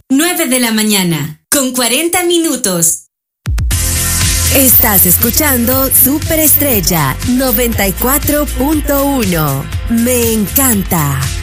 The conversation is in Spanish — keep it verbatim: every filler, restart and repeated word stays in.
nueve de la mañana, con cuarenta minutos. Estás escuchando Superestrella noventa y cuatro punto uno. Me encanta.